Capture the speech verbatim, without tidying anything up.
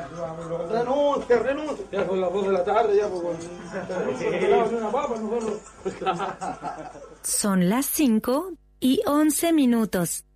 Renuncia, renuncia. Ya son las dos de la tarde, ya pues. Una papa, nosotros. Son las cinco y once minutos.